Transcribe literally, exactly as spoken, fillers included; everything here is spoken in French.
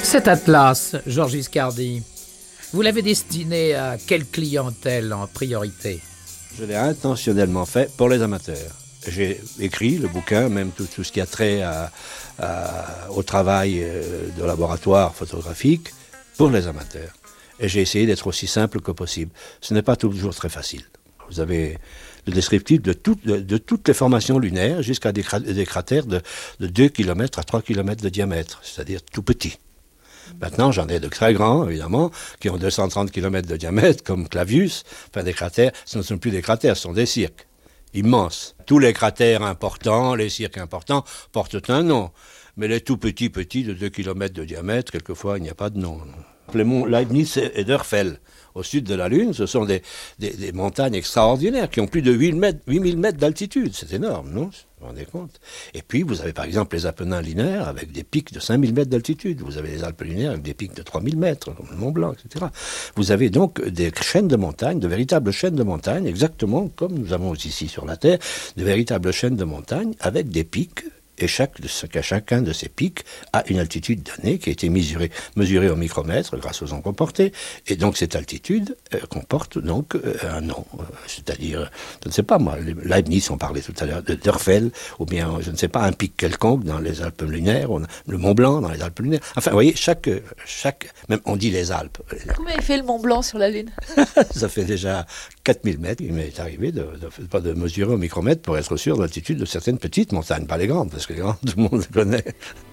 Cet atlas, Georges Giscardi, vous l'avez destiné à quelle clientèle en priorité? Je l'ai intentionnellement fait pour les amateurs. J'ai écrit le bouquin, même tout, tout ce qui a trait à, à, au travail de laboratoire photographique, pour les amateurs. Et j'ai essayé d'être aussi simple que possible. Ce n'est pas toujours très facile. Vous avez le descriptif de, tout, de, de toutes les formations lunaires jusqu'à des, des cratères de, de deux kilomètres à trois kilomètres de diamètre, c'est-à-dire tout petits. Maintenant, j'en ai de très grands, évidemment, qui ont deux cent trente kilomètres de diamètre, comme Clavius. Enfin, des cratères, ce ne sont plus des cratères, ce sont des cirques immenses. Tous les cratères importants, les cirques importants, portent un nom. Mais les tout petits, petits, de deux kilomètres de diamètre, quelquefois, il n'y a pas de nom. Les monts Leibniz et Dörfel, au sud de la Lune, ce sont des, des, des montagnes extraordinaires qui ont plus de huit mille mètres d'altitude. C'est énorme, non? Vous vous rendez compte? Et puis, vous avez par exemple les Apennins lunaires avec des pics de cinq mille mètres d'altitude. Vous avez les Alpes lunaires avec des pics de trois mille mètres, comme le Mont Blanc, et cetera. Vous avez donc des chaînes de montagnes, de véritables chaînes de montagnes, exactement comme nous avons ici sur la Terre, de véritables chaînes de montagnes avec des pics. Et chaque, chacun de ces pics a une altitude donnée qui a été mesurée, mesurée au micromètre grâce aux ondes comportées. Et donc cette altitude euh, comporte donc euh, un nom. Euh, c'est-à-dire, je ne sais pas moi, Leibniz, on parlait tout à l'heure de Dörfel, ou bien, je ne sais pas, un pic quelconque dans les Alpes lunaires, on, le Mont Blanc dans les Alpes lunaires. Enfin, vous voyez, chaque, chaque, même on dit les Alpes. Combien il fait le Mont Blanc sur la Lune? Ça fait déjà quatre mille mètres. Il m'est arrivé de, de, de mesurer au micromètre pour être sûr de l'altitude de certaines petites montagnes, pas les grandes, parce que les grandes, tout le monde les connaît.